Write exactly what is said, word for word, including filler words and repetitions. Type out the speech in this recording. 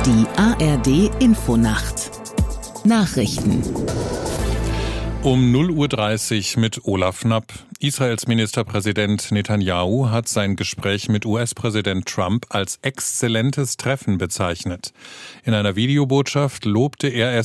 Die A R D Infonacht Nachrichten Um null Uhr dreißig mit Olaf Knapp. Israels Ministerpräsident Netanyahu hat sein Gespräch mit U S-Präsident Trump als exzellentes Treffen bezeichnet. In einer Videobotschaft lobte er es